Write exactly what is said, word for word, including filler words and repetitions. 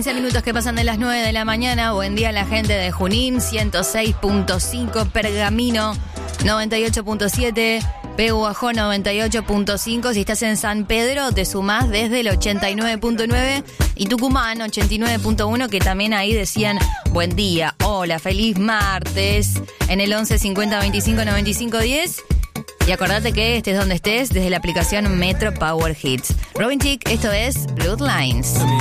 quince minutos que pasan de las nueve de la mañana. Buen día a la gente de Junín, ciento seis punto cinco, Pergamino noventa y ocho punto siete, Pehuajó noventa y ocho punto cinco. Si estás en San Pedro, te sumás desde el ochenta y nueve punto nueve. Y Tucumán, ochenta y nueve punto uno, que también ahí decían buen día, hola, feliz martes, en el once cincuenta veinticinco noventa y cinco diez. Y acordate que estés donde estés, desde la aplicación Metro Power Hits. Robin Thicke, esto es Bloodlines.